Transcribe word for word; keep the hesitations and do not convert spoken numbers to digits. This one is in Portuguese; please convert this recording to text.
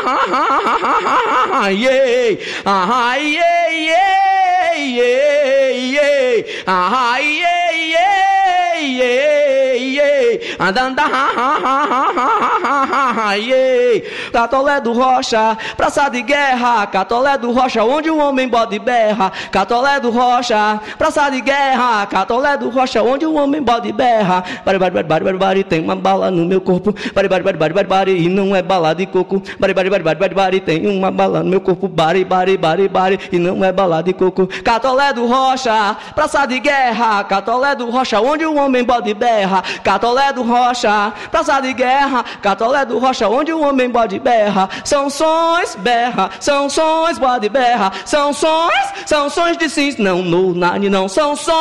yeah, ah, yeah, yeah, yeah, yeah, ah, yeah, yeah, yeah, yeah, andanda, yeah. Catolé do Rocha, praça de guerra, Catolé do Rocha, onde o homem bode berra. Catolé do Rocha, praça de guerra, Catolé do Rocha, onde o homem bode berra. Bari, bari, bari, bari, bari, tem uma bala no meu corpo. Bari, bari, bari, bari, bari, bari, e não é bala de coco. Bari, bari, bari, bari, bari, bari, tem uma bala no meu corpo. Bari, bari, bari, bari, e não é bala de coco. Catolé do Rocha, praça de guerra, Catolé do Rocha, onde o homem bode berra. Catolé do Rocha, praça de guerra, Catolé do Rocha, onde o homem bode berra. São sons, berra, são sons, bode berra. São sons, são sons de cis, não, no, nani, não, são sons.